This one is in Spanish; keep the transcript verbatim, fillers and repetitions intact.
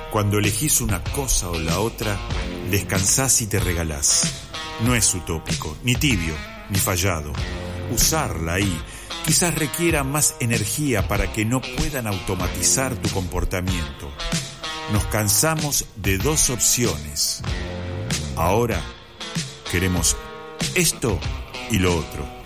Cuando elegís una cosa o la otra, descansás y te regalás. No es utópico, ni tibio, ni fallado. Usarla ahí quizás requiera más energía para que no puedan automatizar tu comportamiento. Nos cansamos de dos opciones. Ahora queremos esto y lo otro.